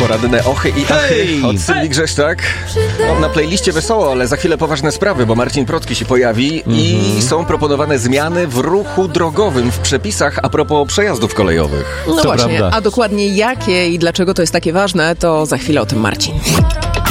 Poradne ochy i achy od Sylwii Grzeszczak. Na playliście wesoło, ale za chwilę poważne sprawy, bo Marcin Protki się pojawi i są proponowane zmiany w ruchu drogowym, w przepisach a propos przejazdów kolejowych. No To właśnie, prawda. a dokładnie jakie i dlaczego to jest takie ważne, to za chwilę o tym Marcin.